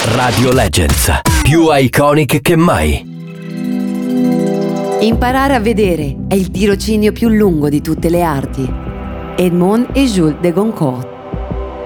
Radio Legends, più iconic che mai. Imparare a vedere è il tirocinio più lungo di tutte le arti. Edmond et Jules de Goncourt.